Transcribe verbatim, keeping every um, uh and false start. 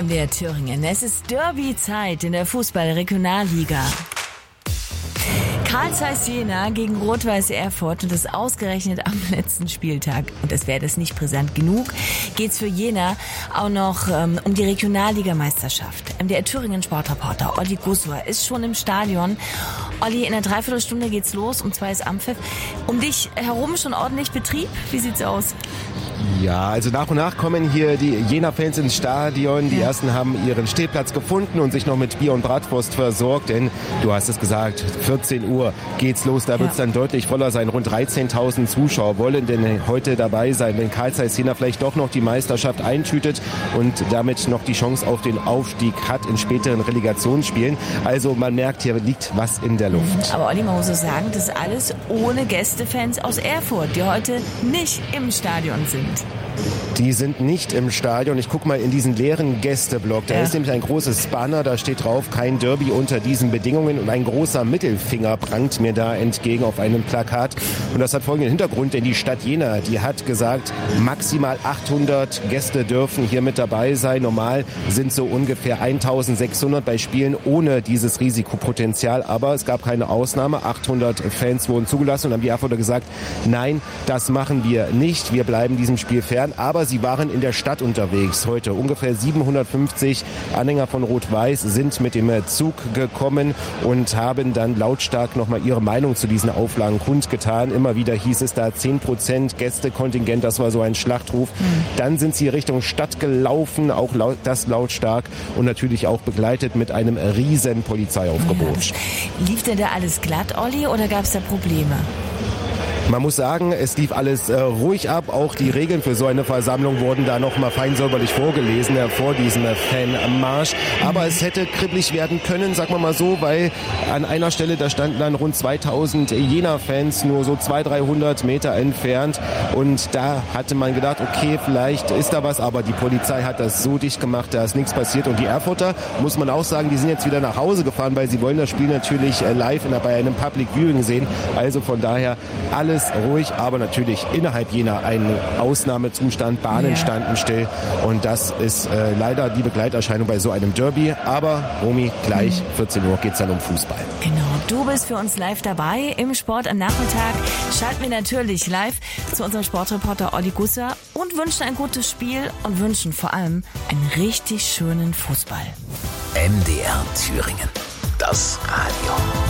M D R Thüringen. Es ist Derby-Zeit in der Fußball-Regionalliga. Carl Zeiss Jena gegen Rot-Weiß Erfurt und das ausgerechnet am letzten Spieltag. Und es wäre das nicht brisant genug, geht's für Jena auch noch ähm, um die Regionalligameisterschaft. M D R Thüringen Sportreporter Olli Gussuhr ist schon im Stadion. Olli, in einer Dreiviertelstunde geht's los, um zwei ist Anpfiff. Um dich herum schon ordentlich Betrieb? Wie sieht's aus? Ja, also nach und nach kommen hier die Jena-Fans ins Stadion. Die ja. ersten haben ihren Stehplatz gefunden und sich noch mit Bier und Bratwurst versorgt, denn du hast es gesagt, vierzehn Uhr geht's los. Da ja. wird's dann deutlich voller sein. Rund dreizehntausend Zuschauer wollen denn heute dabei sein, wenn Carl Zeiss Jena vielleicht doch noch die Meisterschaft eintütet und damit noch die Chance auf den Aufstieg hat in späteren Relegationsspielen. Also man merkt, hier liegt was in der Luft. Aber Olli, man muss so sagen, das ist alles ohne Gästefans aus Erfurt, die heute nicht im Stadion sind. Die sind nicht im Stadion. Ich gucke mal in diesen leeren Gästeblock. Da ja. ist nämlich ein großes Banner, da steht drauf, kein Derby unter diesen Bedingungen. Und ein großer Mittelfinger prangt mir da entgegen auf einem Plakat. Und das hat folgenden Hintergrund, denn die Stadt Jena, die hat gesagt, maximal achthundert Gäste dürfen hier mit dabei sein. Normal sind so ungefähr eintausendsechshundert bei Spielen ohne dieses Risikopotenzial. Aber es gab keine Ausnahme. achthundert Fans wurden zugelassen und haben die Erfurter gesagt, nein, das machen wir nicht. Wir bleiben diesem Spiel fern. Aber sie waren in der Stadt unterwegs heute. Ungefähr siebenhundertfünfzig Anhänger von Rot-Weiß sind mit dem Zug gekommen und haben dann lautstark nochmal ihre Meinung zu diesen Auflagen kundgetan. Immer wieder hieß es da zehn Prozent Gästekontingent, das war so ein Schlachtruf. Mhm. Dann sind sie Richtung Stadt gelaufen, auch laut, das lautstark und natürlich auch begleitet mit einem riesen Polizeiaufgebot. Ja. Lief denn da alles glatt, Olli, oder gab es da Probleme? Man muss sagen, es lief alles äh, ruhig ab. Auch die Regeln für so eine Versammlung wurden da noch mal fein säuberlich vorgelesen äh, vor diesem äh, Fanmarsch. Aber es hätte kribbelig werden können, sagen wir mal so, weil an einer Stelle, da standen dann rund zweitausend Jena-Fans nur so zweihundert, dreihundert Meter entfernt. Und da hatte man gedacht, okay, vielleicht ist da was. Aber die Polizei hat das so dicht gemacht, da ist nichts passiert. Und die Erfurter, muss man auch sagen, die sind jetzt wieder nach Hause gefahren, weil sie wollen das Spiel natürlich äh, live in, bei einem Public Viewing sehen. Also von daher alles ruhig, aber natürlich innerhalb Jena ein Ausnahmezustand. Bahnen ja. standen still und das ist äh, leider die Begleiterscheinung bei so einem Derby. Aber, Romy, gleich mhm. vierzehn Uhr geht es dann um Fußball. Genau, du bist für uns live dabei im Sport am Nachmittag. Schalten wir natürlich live zu unserem Sportreporter Olli Gussuhr und wünschen ein gutes Spiel und wünschen vor allem einen richtig schönen Fußball. M D R Thüringen, das Radio.